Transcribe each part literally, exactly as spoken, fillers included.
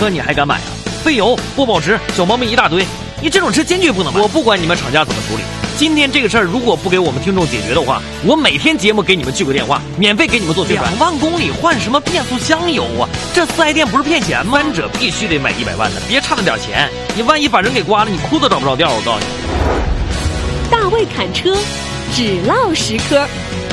你还敢买啊？费油、不保值、小毛病一大堆，你这种车坚决不能买。我不管你们厂家怎么处理，今天这个事儿如果不给我们听众解决的话，我每天节目给你们聚个电话，免费给你们做宣传。两万公里换什么变速箱油啊？这四 S 店不是骗钱吗？三者必须得买一百万的，别差那点钱，你万一把人给刮了，你哭都找不着调。我告诉你， 大卫侃车，只唠实科。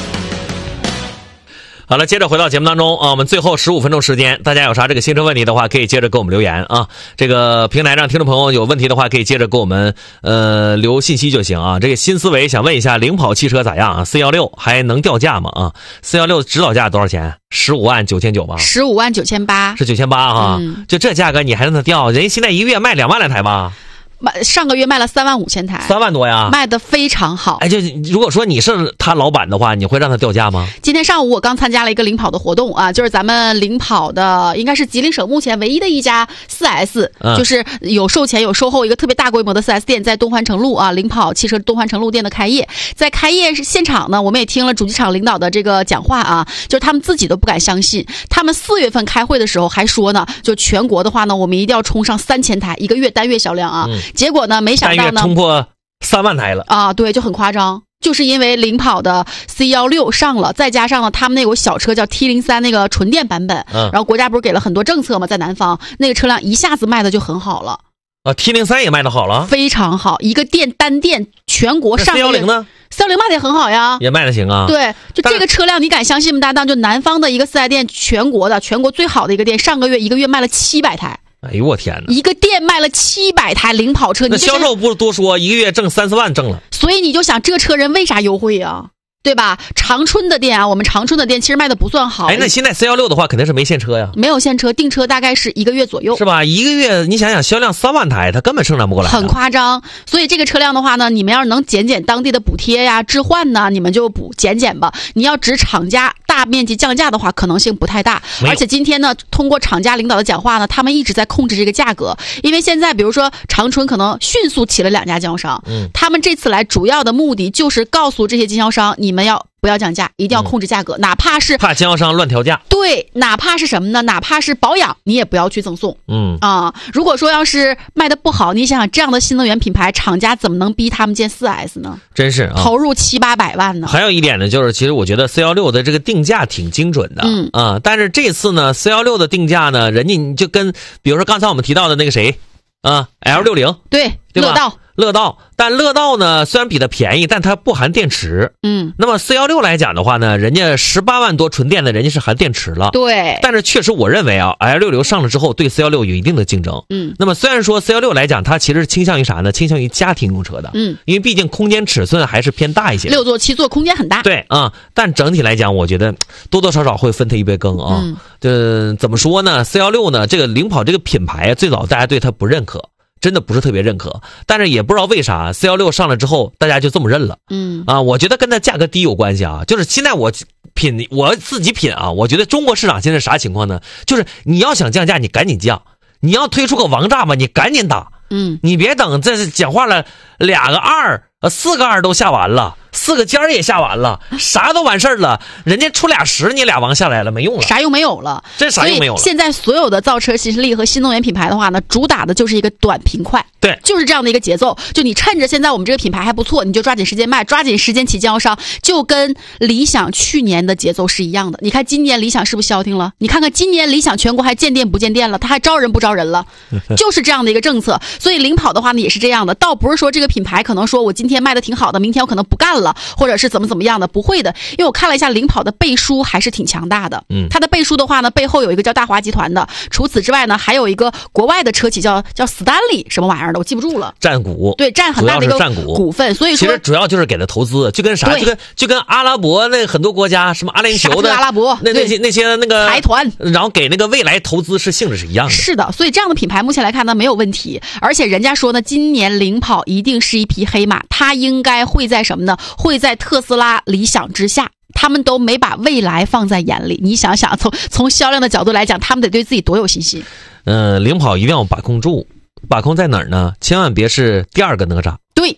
好了，接着回到节目当中啊，我们最后十五分钟时间，大家有啥这个新车问题的话，可以接着给我们留言啊。这个平台上听众朋友有问题的话，可以接着给我们呃留信息就行啊。这个新思维想问一下，领跑汽车咋样啊 ？C 十六还能掉价吗？啊 ，C 十六指导价多少钱？十五万九千九吧？ 十五万九千八， 是九千八哈。 嗯、 就这价格你还让它掉？人家现在一个月卖两万来台吧？ 卖上个月卖了三万五千台， 三万多呀， 卖得非常好。 哎，就如果说你是他老板的话，你会让他掉价吗？ 今天上午我刚参加了一个领跑的活动啊，就是咱们领跑的应该是吉林省目前唯一的一家 四 S，、嗯、就是有售前有售后一个特别大规模的 四 S 店，在东环城路啊，领跑汽车东环城路店的开业。在开业现场呢，我们也听了主机厂领导的这个讲话啊，就是他们自己都不敢相信，他们四月份开会的时候还说呢，就全国的话呢，我们一定要冲上三千台一个月单月销量啊。嗯、结果呢，没想到呢， 冲破三万台了啊！对，就很夸张。就是因为领跑的 C 十六 上了，再加上了他们那有小车叫 T 零三 那个纯电版本，嗯，然后国家不是给了很多政策吗？在南方那个车辆一下子卖的就很好了啊 ，T 零三 也卖的好了， 非常好，一个电单电全国上。 C 十六 呢 ？C 十六 卖的也很好呀， 也卖的行啊。 对，就这个车辆，你敢相信吗？搭档，就南方的一个四 S 店，全国的全国最好的一个店，上个月一个月卖了七百台。 哎呦我天哪！ 一个店卖了七百台领跑车， 那销售不多说，一个月挣三四万挣了。 所以你就想，这车人为啥优惠啊？对吧？长春的店啊，我们长春的店其实卖的不算好。 哎，那现在 C 十六 的话，肯定是没现车呀。 没有现车，订车大概是一个月左右， 是吧？一个月，你想想销量三万台，它根本生产不过来， 很夸张。所以这个车辆的话呢，你们要是能减减当地的补贴呀、置换呢，你们就补减减吧。你要指厂家大面积降价的话，可能性不太大。而且今天呢，通过厂家领导的讲话呢，他们一直在控制这个价格，因为现在比如说长春可能迅速起了两家经销商，嗯，他们这次来主要的目的就是告诉这些经销商，你们要不要降价，一定要控制价格，嗯、哪怕是怕经销商乱调价。 对，哪怕是什么呢？哪怕是保养，你也不要去赠送。嗯啊，如果说要是卖的不好，你想想这样的新能源品牌，厂家怎么能逼他们建 四 S 呢？ 真是、啊、 投入七八百万呢。 还有一点呢，就是其实我觉得 C 十六 的这个定价挺精准的，嗯啊，但是这次呢 C 十六 的定价呢，人家你就跟比如说刚才我们提到的那个谁啊 L 六十， 对， 对吧？ 乐道。 乐道，但乐道呢虽然比它便宜，但它不含电池。嗯，那么 C 十六 来讲的话呢，人家十八万多纯电的，人家是含电池了。 对， 但是确实我认为啊 ，L 六十 上了之后，对 C 十六 有一定的竞争。嗯，那么虽然说 C 十六 来讲，它其实倾向于啥呢？倾向于家庭用车的。嗯，因为毕竟空间尺寸还是偏大一些， 六座七座空间很大。 对啊、嗯，但整体来讲，我觉得多多少少会分它一杯羹啊。嗯，这怎么说呢 ？C 十六 呢，这个领跑这个品牌最早大家对它不认可。真的不是特别认可，但是也不知道为啥 C 十六 上了之后大家就这么认了。嗯啊，我觉得跟它价格低有关系啊。就是现在我品我自己品啊，我觉得中国市场现在啥情况呢？就是你要想降价，你赶紧降；你要推出个王炸吧，你赶紧打。嗯，你别等这讲话了，俩个二呃四个二都下完了。四个尖儿也下完了，啥都完事儿了，人家出俩十，你俩王下来了，没用了， 啥用没有了， 这啥用没有了。 现在所有的造车新势力和新能源品牌的话呢，主打的就是一个短平快， 对， 就是这样的一个节奏。就你趁着现在我们这个品牌还不错，你就抓紧时间卖，抓紧时间起经销商，就跟理想去年的节奏是一样的。你看今年理想是不是消停了？你看看今年理想全国还建店不建店了，他还招人不招人了，就是这样的一个政策。所以领跑的话呢也是这样的，倒不是说这个品牌可能说我今天卖的挺好的，明天我可能不干了。或者是怎么怎么样的，不会的，因为我看了一下领跑的背书还是挺强大的。嗯，它的背书的话呢，背后有一个叫大华集团的，除此之外呢，还有一个国外的车企叫叫斯丹利什么玩意儿的，我记不住了。 占股， 对，占很大的一个股份，所以说其实主要就是给他投资，就跟啥，就跟就跟阿拉伯那很多国家什么阿联酋的阿拉伯那那些那些那个财团， 然后给那个未来投资是性质是一样的。 是的，所以这样的品牌目前来看呢没有问题，而且人家说呢，今年领跑一定是一匹黑马，它应该会在什么呢？会在特斯拉、理想之下，他们都没把未来放在眼里。你想想，从从销量的角度来讲，他们得对自己多有信心。 嗯、呃，领跑一定要把控住，把控在哪儿呢？千万别是第二个哪吒。 对，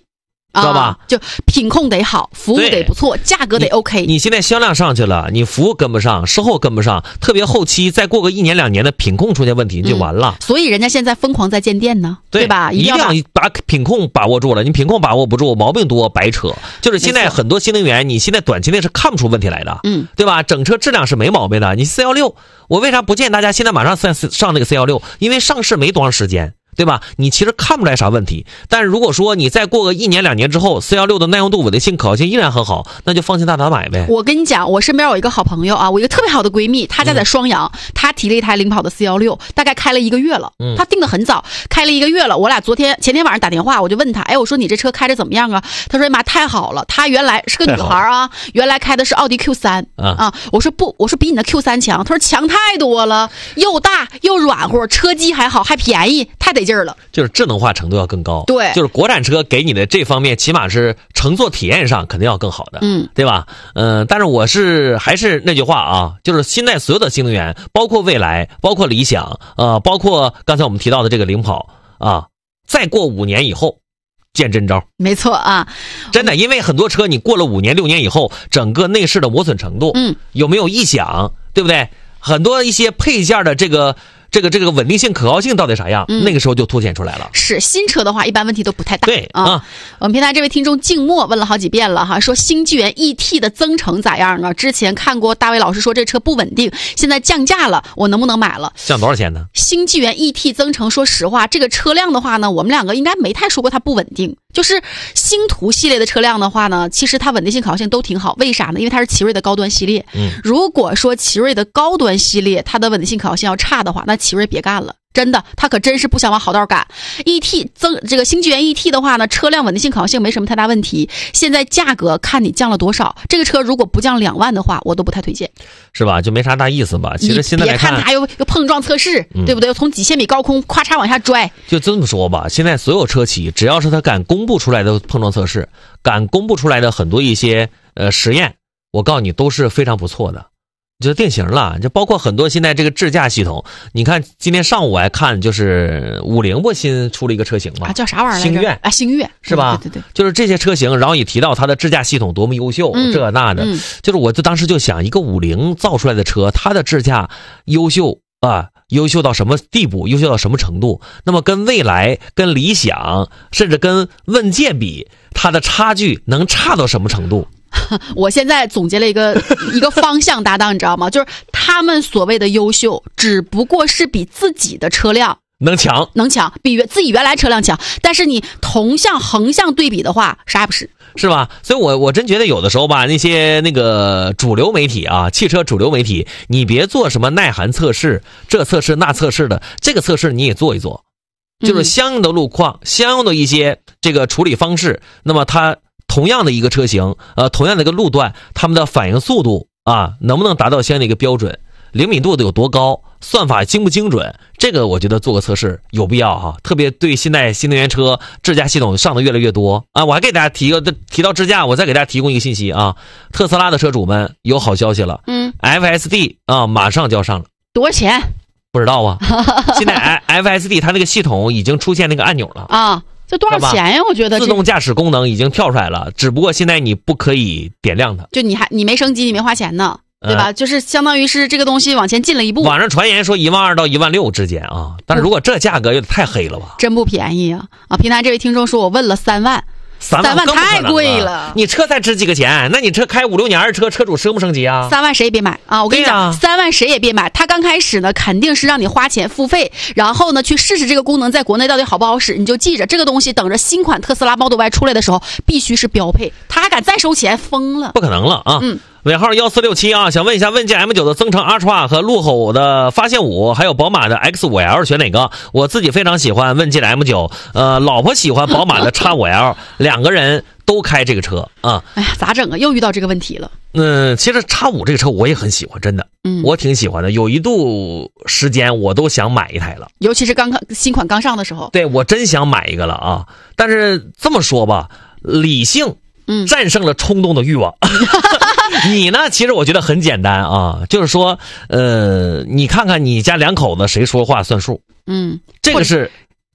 知道吧？ 啊、就品控得好，服务得不错，价格得 OK 你。你现在销量上去了，你服务跟不上，售后跟不上，特别后期再过个一年两年的品控出现问题，你就完了。 嗯、所以人家现在疯狂在建店呢， 对, 对吧？ 一定要把品控把握住了，你品控把握不住，毛病多白扯。就是现在很多新能源，你现在短期内是看不出问题来的， 嗯， 对吧？整车质量是没毛病的。你 四一六，我为啥不建议大家现在马上上上那个 四一六？因为上市没多长时间。对吧？你其实看不出来啥问题，但是如果说你再过个一年两年之后 四一六的耐用度、稳定性、可靠性依然很好，那就放心大胆买呗。 我跟你讲，我身边有一个好朋友啊，我一个特别好的闺蜜，她家在双阳，嗯、她提了一台领跑的四一六，大概开了一个月了， 嗯、 她订的很早，开了一个月了。我俩昨天前天晚上打电话，我就问她，哎，我说你这车开着怎么样啊？她说妈太好了，她原来是个女孩啊，原来开的是奥迪 Q 三 啊, 啊。我说不，我说比你的 Q 三强，她说强太多了，又大又软和，车机还好，还便宜，太得劲儿了。 就是智能化程度要更高， 对， 就是国产车给你的这方面，起码是乘坐体验上肯定要更好的， 嗯， 对吧？嗯、呃，但是我是还是那句话啊，就是现在所有的新能源，包括蔚来，包括理想，呃，包括刚才我们提到的这个领跑啊，再过五年以后见真招。 没错啊， 真的，因为很多车你过了五年六年以后，整个内饰的磨损程度， 嗯， 有没有异响，对不对？很多一些配件的这个。这个这个稳定性、可靠性到底啥样？嗯、那个时候就凸显出来了。 是新车的话，一般问题都不太大。 对啊、嗯， 我们平台这位听众静默问了好几遍了哈，说新纪元 E T 的增程咋样啊？之前看过大卫老师说这车不稳定，现在降价了，我能不能买了？ 降多少钱呢？ 新纪元 E T 增程，说实话，这个车辆的话呢，我们两个应该没太说过它不稳定。就是星途系列的车辆的话呢，其实它稳定性、可靠性都挺好。为啥呢？因为它是奇瑞的高端系列。 嗯， 如果说奇瑞的高端系列它的稳定性、可靠性要差的话，那奇瑞别干了。真的，他可真是不想往好道赶。E T 增这个新纪元 E T 的话呢，车辆稳定性、可靠性没什么太大问题。现在价格看你降了多少，这个车如果不降两万的话，我都不太推荐， 是吧？就没啥大意思吧？其实现在来看， 别看它还有有碰撞测试，嗯、对不对？从几千米高空咔嚓往下拽。 就这么说吧，现在所有车企只要是他敢公布出来的碰撞测试，敢公布出来的很多一些呃实验，我告诉你都是非常不错的。就定型了，就包括很多现在这个智驾系统，你看今天上午我还看，就是五菱不新出了一个车型嘛， 啊，叫啥玩意儿？ 星越啊，星越是吧？ 对对对， 就是这些车型，然后也提到它的智驾系统多么优秀， 嗯、 这那的， 嗯、 就是我就当时就想，一个五菱造出来的车，它的智驾优秀啊，优秀到什么地步？优秀到什么程度？那么跟蔚来、跟理想，甚至跟问界比，它的差距能差到什么程度？ 我现在总结了一个一个方向搭档，你知道吗？就是他们所谓的优秀，只不过是比自己的车辆能强， 能强，比原自己原来车辆强。但是你同向横向对比的话，啥也不是， 是吧？所以我我真觉得有的时候吧，那些那个主流媒体啊，汽车主流媒体，你别做什么耐寒测试，这测试那测试的，这个测试你也做一做，就是相应的路况、嗯、相应的一些这个处理方式，那么它。同样的一个车型，呃，同样的一个路段，他们的反应速度啊，能不能达到相应的一个标准？灵敏度的有多高？算法精不精准？这个我觉得做个测试有必要哈、啊。特别对现在新能源车智驾系统上的越来越多啊，我还给大家提个提到智驾，我再给大家提供一个信息啊，特斯拉的车主们有好消息了， 嗯 ，F S D 啊，马上就要上了， 多少钱？ 不知道啊。现在 F S D 它那个系统已经出现那个按钮了啊。这多少钱呀？我觉得自动驾驶功能已经跳出来了，只不过现在你不可以点亮它。 就你还你没升级，你没花钱呢，对吧？嗯、就是相当于是这个东西往前进了一步。 网上传言说一万二到一万六之间啊，但是如果这价格有点太黑了吧？ 真不便宜啊！啊，平台这位听众说我问了三万。 三万太贵了，你车才值几个钱？那你车开五六年的车，车主升不升级啊？ 三万谁也别买啊！我跟你讲，三万谁也别买。他刚开始呢，肯定是让你花钱付费，然后呢去试试这个功能在国内到底好不好使。你就记着，这个东西等着新款特斯拉 Model Y 出来的时候，必须是标配。他敢再收钱，疯了！ 不可能了啊！ 嗯。 尾号一四六七啊，想问一下，问界 M 九 的增程 Ultra 和路虎的发现五，还有宝马的 X 五 L 选哪个？我自己非常喜欢问界的 M 九，呃，老婆喜欢宝马的 X 五 L， 两个人都开这个车啊。 哎呀，咋整啊？又遇到这个问题了。 嗯，其实 X 五 这个车我也很喜欢，真的， 嗯， 我挺喜欢的。有一度时间我都想买一台了， 尤其是刚刚新款刚上的时候。 对，我真想买一个了啊！但是这么说吧，理性嗯战胜了冲动的欲望。你呢？其实我觉得很简单啊，就是说，呃，你看看你家两口子谁说话算数？ 嗯， 这个是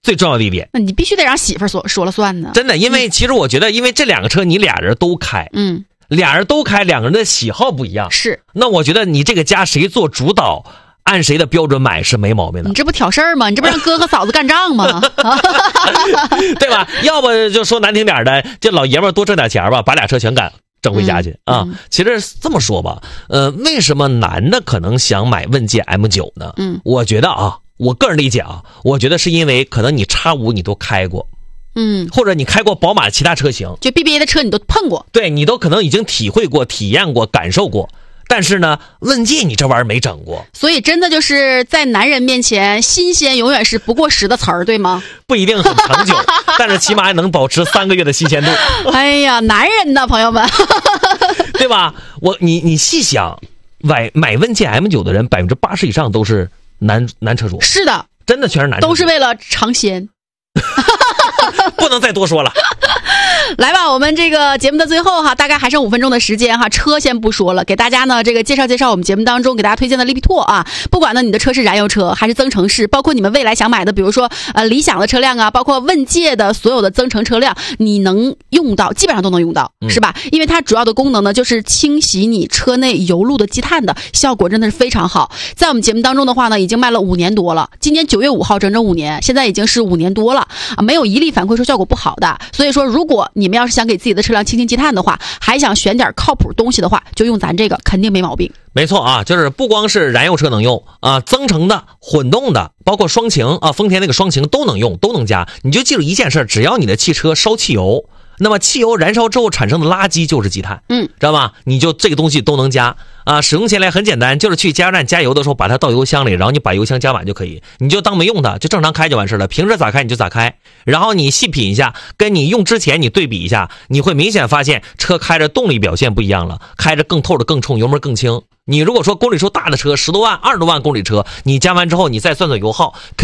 最重要的一点。 那你必须得让媳妇儿说说了算呢。 真的，因为其实我觉得，因为这两个车你俩人都开， 嗯， 俩人都开，两个人的喜好不一样， 是。 那我觉得你这个家谁做主导，按谁的标准买是没毛病的。 你这不挑事儿吗？你这不让哥和嫂子干仗吗？ 对吧？要不就说难听点的，这老爷们儿多挣点钱吧，把俩车全赶挣回家去、 嗯、 啊。其实这么说吧，呃，为什么男的可能想买问界 M 九 呢？ 嗯， 我觉得啊，我个人理解啊，我觉得是因为可能你 X 五 你都开过。 嗯， 或者你开过宝马其他车型， 就 B B A 的车你都碰过， 对，你都可能已经体会过、体验过、感受过。但是呢，问界你这玩意儿没整过， 所以真的就是在男人面前，新鲜永远是不过时的词儿，对吗？ 不一定很长久，但是起码能保持三个月的新鲜度。 哎呀，男人呐，朋友们， 对吧？我你你细想，买买问界 M 九 的人百分之八十以上都是男男车主， 是的， 真的全是男车主， 都是为了尝鲜。 不能再多说了。 来吧，我们这个节目的最后哈，大概还剩五分钟的时间哈，车先不说了，给大家呢这个介绍介绍我们节目当中给大家推荐的利比拓啊。不管呢你的车是燃油车还是增程式，包括你们未来想买的，比如说呃理想的车辆啊，包括问界的所有的增程车辆，你能用到，基本上都能用到， 嗯、 是吧？因为它主要的功能呢就是清洗你车内油路的积碳的，效果真的是非常好。在我们节目当中的话呢，已经卖了五年多了，今年九月五号整整五年，现在已经是五年多了啊，没有一例反馈说效果不好的。所以说，如果你们要是想给自己的车辆清清积碳的话，还想选点靠谱东西的话，就用咱这个，肯定没毛病。 没错啊，就是不光是燃油车能用啊，增程的、混动的，包括双擎啊，丰田那个双擎都能用，都能加。你就记住一件事，只要你的汽车烧汽油，那么汽油燃烧之后产生的垃圾就是积碳， 嗯， 知道吧？你就这个东西都能加啊。使用起来很简单，就是去加油站加油的时候，把它倒油箱里，然后你把油箱加满就可以，你就当没用它，就正常开就完事了。平时咋开你就咋开，然后你细品一下，跟你用之前你对比一下，你会明显发现车开着动力表现不一样了，开着更透的更冲，油门更轻。你如果说公里数大的车，十多万、二十多万公里车，你加完之后，你再算算油耗。